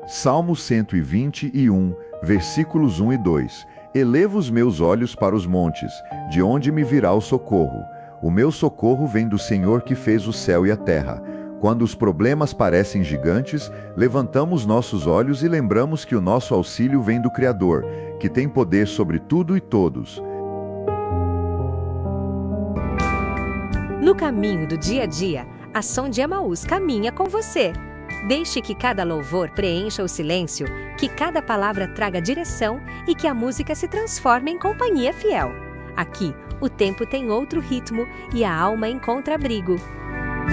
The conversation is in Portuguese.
Salmo 121, versículos 1 e 2. Elevo os meus olhos para os montes, de onde me virá o socorro. O meu socorro vem do Senhor que fez o céu e a terra. Quando os problemas parecem gigantes, levantamos nossos olhos e lembramos que o nosso auxílio vem do Criador, que tem poder sobre tudo e todos. No caminho do dia a dia, a Som de Emaús caminha com você. Deixe que cada louvor preencha o silêncio, que cada palavra traga direção e que a música se transforme em companhia fiel. Aqui, o tempo tem outro ritmo e a alma encontra abrigo.